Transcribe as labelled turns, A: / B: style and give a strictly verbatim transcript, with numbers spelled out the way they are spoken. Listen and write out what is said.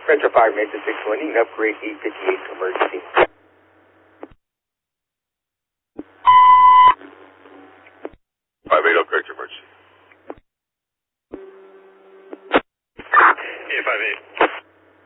A: Metro Fire, Metro six one, you can upgrade eight fifty-eight to emergency.
B: five eight, correct emergency.
C: Yeah, five eight.